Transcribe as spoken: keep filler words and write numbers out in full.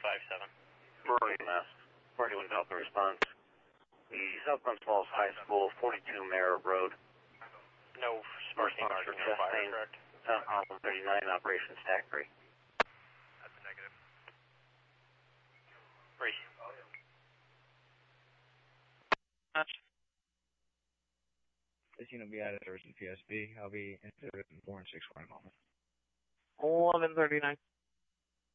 five seven. Murray, Mass. forty-one Delta response. The South Glens Falls High School, forty-two Mara Road. No sparking marking, no fire, correct? South Alpha thirty-nine, Operation Stack three. That's a negative. Three. This unit will be out of service in P S B. I'll be in service in four and six for a moment. eleven thirty-nine.